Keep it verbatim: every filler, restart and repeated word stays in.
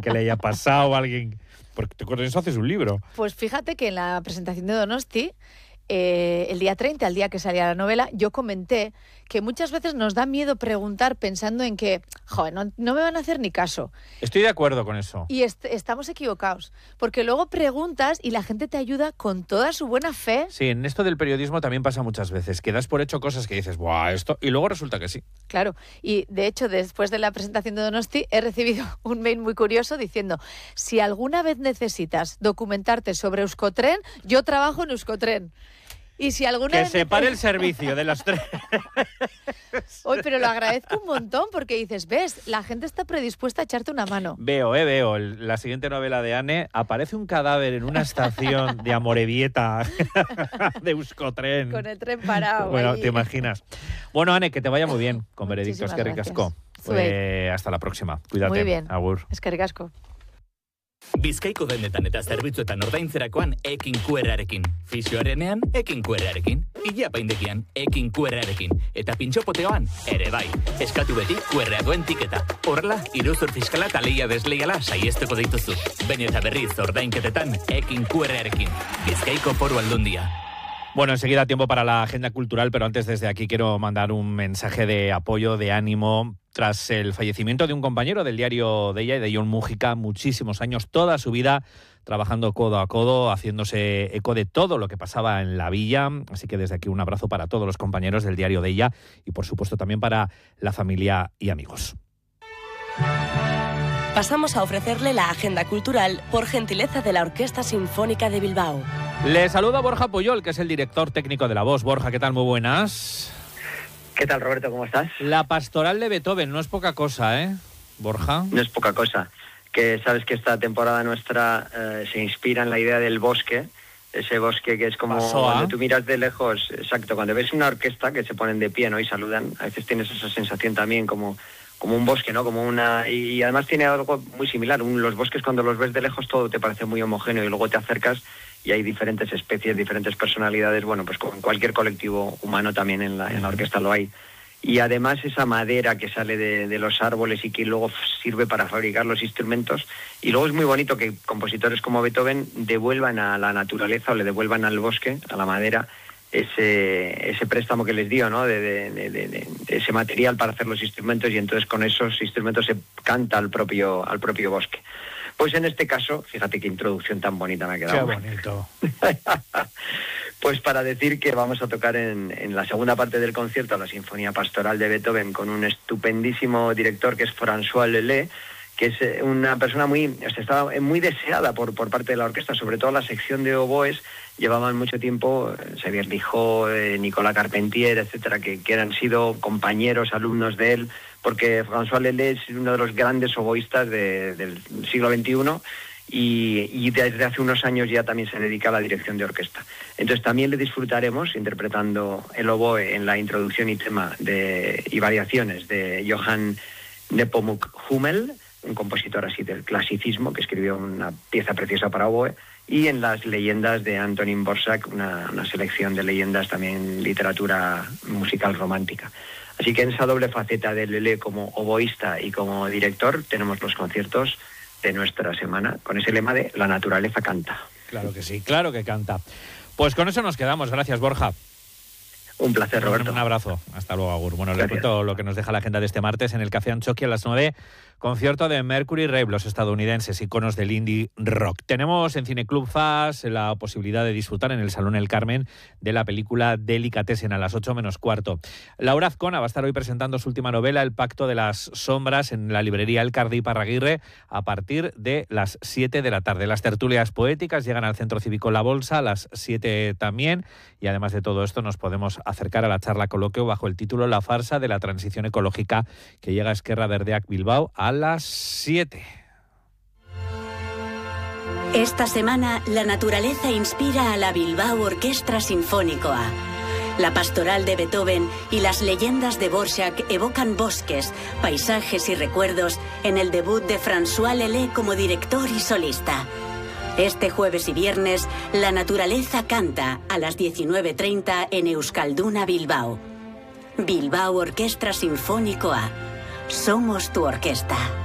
que le haya pasado, alguien... Porque con eso haces un libro. Pues fíjate que en la presentación de Donosti, eh, el día treinta, el día que salía la novela, yo comenté que muchas veces nos da miedo preguntar pensando en que, joder, no, no me van a hacer ni caso. Estoy de acuerdo con eso. Y est- estamos equivocados, porque luego preguntas y la gente te ayuda con toda su buena fe. Sí, en esto del periodismo también pasa muchas veces, que das por hecho cosas que dices, ¡buah, esto! Y luego resulta que sí. Claro, y de hecho, después de la presentación de Donosti, he recibido un mail muy curioso diciendo, si alguna vez necesitas documentarte sobre Euskotren, yo trabajo en Euskotren. Y si alguna Que vez se pare el servicio de los tres. Hoy, pero lo agradezco un montón porque dices, ves, la gente está predispuesta a echarte una mano. Veo, eh, veo. El- La siguiente novela de Anne, aparece un cadáver en una estación de Amorebieta de Euskotren. Con el tren parado. Bueno, ahí. te imaginas. Bueno, Anne, que te vaya muy bien con Veredictos. Muchísimas Que gracias. ricasco. Zuei. Pues hasta la próxima. Cuídate. Muy bien. Agur. Eskerrik asko. Bizkaiko dendetan eta zerbitzuetan ordaintzerakoan ekin Q R-arekin. Fisioarenean ekin Q R-arekin. Ilapaindegian ekin Q R-arekin. Eta pintxopoteoan ere bai. Eskatu beti Q R-a duen tiketa. Horrela, iruzur fiskala eta lehia desleiala saiesteko dituzu. Baina eta berriz ordainketetan ekin Q R-arekin. Bizkaiko Foru Aldundia. Bueno, enseguida tiempo para la agenda cultural, pero antes desde aquí quiero mandar un mensaje de apoyo, de ánimo, tras el fallecimiento de un compañero del diario Deia y de Jon Mújica, muchísimos años, toda su vida trabajando codo a codo, haciéndose eco de todo lo que pasaba en la villa. Así que desde aquí un abrazo para todos los compañeros del diario Deia y por supuesto también para la familia y amigos. Pasamos a ofrecerle la agenda cultural por gentileza de la Orquesta Sinfónica de Bilbao. Le saluda Borja Puyol, que es el director técnico de La Voz. Borja, ¿qué tal? Muy buenas. ¿Qué tal, Roberto? ¿Cómo estás? La Pastoral de Beethoven, no es poca cosa, ¿eh, Borja? No es poca cosa. Que sabes que esta temporada nuestra eh, se inspira en la idea del bosque, ese bosque que es como Pasoa. cuando tú miras de lejos, exacto, cuando ves una orquesta que se ponen de pie, ¿no? Y saludan, a veces tienes esa sensación también como, como un bosque, ¿no? Como una y, y además tiene algo muy similar. Un, los bosques cuando los ves de lejos todo te parece muy homogéneo y luego te acercas y hay diferentes especies, diferentes personalidades. Bueno, pues con cualquier colectivo humano también en la, en la orquesta lo hay. Y además esa madera que sale de, de los árboles y que luego sirve para fabricar los instrumentos. Y luego es muy bonito que compositores como Beethoven devuelvan a la naturaleza o le devuelvan al bosque, a la madera, ese ese préstamo que les dio, ¿no? De, de, de, de, de ese material para hacer los instrumentos, y entonces con esos instrumentos se canta al propio al propio bosque. Pues en este caso, fíjate qué introducción tan bonita me ha quedado. Qué bonito. Pues para decir que vamos a tocar en, en la segunda parte del concierto la Sinfonía Pastoral de Beethoven con un estupendísimo director que es François Lelay, que es una persona muy, o sea, estaba muy deseada por, por parte de la orquesta, sobre todo la sección de oboes. Llevaban mucho tiempo Xavier Lijó, eh, Nicolas Carpentier, etcétera, que, que han sido compañeros, alumnos de él, porque François Lelay es uno de los grandes oboístas de, del siglo veintiuno y, y desde hace unos años ya también se dedica a la dirección de orquesta. Entonces también le disfrutaremos interpretando el oboe en la introducción y tema de, y variaciones de Johann Nepomuk Hummel, un compositor así del clasicismo que escribió una pieza preciosa para oboe, y en las leyendas de Antonín Dvořák, una, una selección de leyendas también literatura musical romántica. Así que en esa doble faceta de Lelay como oboísta y como director tenemos los conciertos de nuestra semana con ese lema de La naturaleza canta. Claro que sí, claro que canta. Pues con eso nos quedamos. Gracias, Borja. Un placer, Roberto. Un abrazo. Hasta luego, Agur. Bueno, Gracias. le cuento lo que nos deja la agenda de este martes en el Café Anchoqui a las nueve. Concierto de Mercury Rev, los estadounidenses, iconos del indie rock. Tenemos en Cineclub Fas la posibilidad de disfrutar en el Salón El Carmen de la película Delicatessen a las ocho menos cuarto. Laura Azcona va a estar hoy presentando su última novela, El Pacto de las Sombras, en la librería El Cardí Parraguirre a partir de las siete de la tarde. Las tertulias poéticas llegan al Centro Cívico La Bolsa a las siete también, y además de todo esto nos podemos acercar a la charla coloquio bajo el título La farsa de la transición ecológica, que llega a Esquerra Verdeak Bilbao a las siete. Esta semana, la naturaleza inspira a la Bilbao Orquestra Sinfónicoa. La pastoral de Beethoven y las leyendas de Dvořák evocan bosques, paisajes y recuerdos en el debut de François Lelay como director y solista. Este jueves y viernes, La naturaleza canta a las diecinueve treinta en Euskalduna, Bilbao. Bilbao Orquestra Sinfónicoa. Somos tu orquesta.